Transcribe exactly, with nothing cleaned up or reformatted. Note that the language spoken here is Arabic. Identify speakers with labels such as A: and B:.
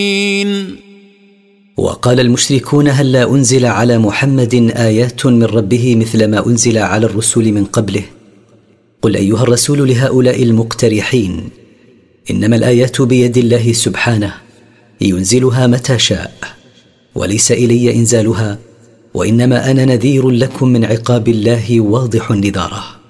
A: وقال المشركون هل لا أنزل على محمد آيات من ربه مثل ما أنزل على الرسل من قبله؟ قل أيها الرسول لهؤلاء المقترحين إنما الآيات بيد الله سبحانه ينزلها متى شاء، وليس إلي إنزالها، وإنما أنا نذير لكم من عقاب الله واضح النذارة.